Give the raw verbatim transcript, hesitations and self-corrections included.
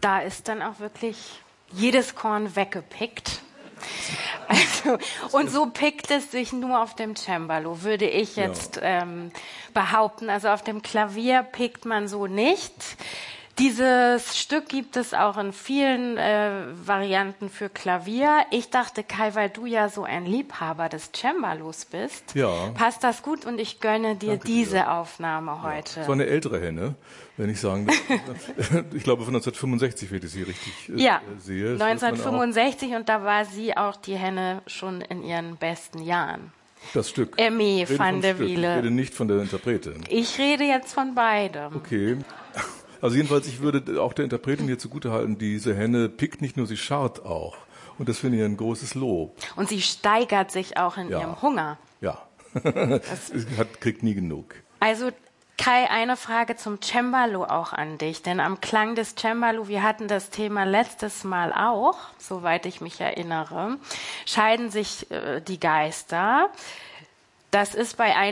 da ist dann auch wirklich jedes Korn weggepickt. Also, und so pickt es sich nur auf dem Cembalo, würde ich jetzt ja. ähm, behaupten. Also auf dem Klavier pickt man so nicht. Dieses Stück gibt es auch in vielen äh, Varianten für Klavier. Ich dachte, Kai, weil du ja so ein Liebhaber des Cembalos bist, ja. passt das gut und ich gönne dir Danke diese dir. Aufnahme heute. Das war eine ältere Henne, wenn ich sagen darf. Ich glaube von neunzehnhundertfünfundsechzig, wenn ich sie richtig äh, ja, sehe. neunzehnhundertfünfundsechzig und da war sie auch die Henne schon in ihren besten Jahren. Das Stück. Aimé van der Wiele. Ich rede nicht von der Interpretin. Ich rede jetzt von beidem. Okay. Also jedenfalls, ich würde auch der Interpretin hier zugutehalten, diese Henne pickt nicht nur, sie scharrt auch. Und das finde ich ein großes Lob. Und sie steigert sich auch in ja. ihrem Hunger. Ja, sie hat, kriegt nie genug. Also Kai, eine Frage zum Cembalo auch an dich. Denn am Klang des Cembalo, wir hatten das Thema letztes Mal auch, soweit ich mich erinnere, scheiden sich äh, die Geister. Das ist bei